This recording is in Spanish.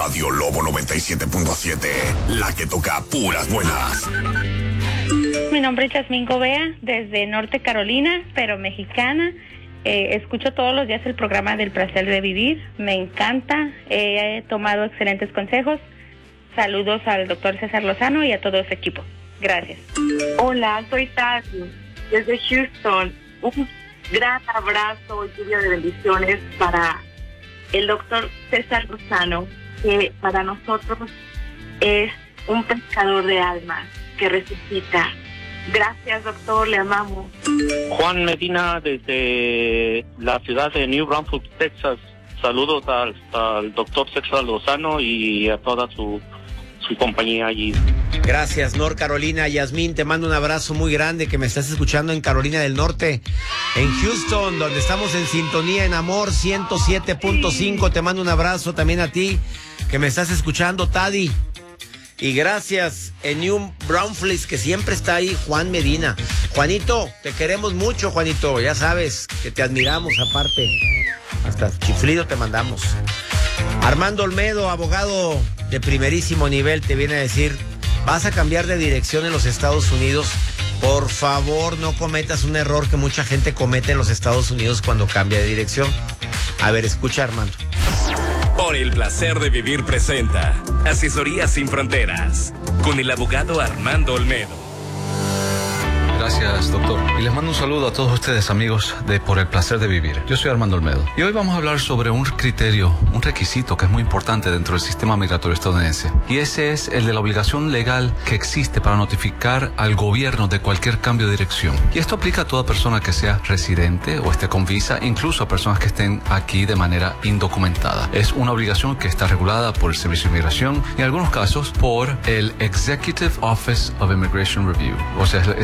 Radio Lobo 97.7, la que toca puras buenas. Mi nombre es Yasmín Gobea, desde Norte Carolina, pero mexicana. Escucho todos los días el programa del placer de vivir. Me encanta. He tomado excelentes consejos. Saludos al doctor César Lozano y a todo su equipo. Gracias. Hola, soy Tati, desde Houston. Un gran abrazo y lluvia de bendiciones para el doctor César Lozano, que para nosotros es un pescador de almas que resucita. Gracias, doctor, le amamos. Juan Medina, desde la ciudad de New Braunfels, Texas. Saludos al doctor César Lozano y a toda su compañía allí. Gracias, Nor Carolina. Yasmín, te mando un abrazo muy grande, que me estás escuchando en Carolina del Norte, en Houston, donde estamos en sintonía en Amor 107.5. Te mando un abrazo también a ti, que me estás escuchando, Tadi. Y gracias en New Braunfels, que siempre está ahí, Juan Medina. Juanito, te queremos mucho, Juanito. Ya sabes que te admiramos, aparte. Hasta chiflido te mandamos. Armando Olmedo, abogado de primerísimo nivel, te viene a decir: vas a cambiar de dirección en los Estados Unidos. Por favor, no cometas un error que mucha gente comete en los Estados Unidos cuando cambia de dirección. A ver, escucha, Armando. Por el placer de vivir presenta Asesoría Sin Fronteras con el abogado Armando Olmedo. Gracias, doctor. Y les mando un saludo a todos ustedes, amigos de Por el Placer de Vivir. Yo soy Armando Olmedo. Y hoy vamos a hablar sobre un criterio, un requisito que es muy importante dentro del sistema migratorio estadounidense. Y ese es el de la obligación legal que existe para notificar al gobierno de cualquier cambio de dirección. Y esto aplica a toda persona que sea residente o esté con visa, incluso a personas que estén aquí de manera indocumentada. Es una obligación que está regulada por el Servicio de Inmigración y en algunos casos por el Executive Office of Immigration Review. O sea,